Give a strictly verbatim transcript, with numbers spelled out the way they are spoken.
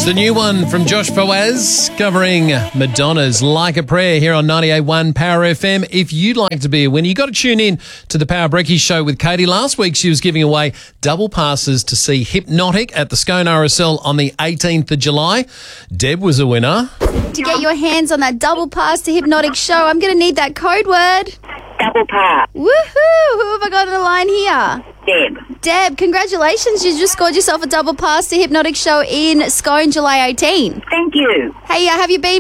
It's the new one from Josh Boaz covering Madonna's Like a Prayer here on ninety-eight point one Power F M. If you'd like to be a winner, you got to tune in to the Power Brekkie Show with Katie. Last week she was giving away double passes to see Hypnotic at the Scone R S L on the eighteenth of July. Deb was a winner. To get your hands on that double pass to Hypnotic Show, I'm going to need that code word. Double pass. Woohoo! Who have I got on the line here? Deb. Deb, congratulations. You just scored yourself a double pass to Hypnotic Show in Scone, July eighteenth. Thank you. Hey, uh, have you been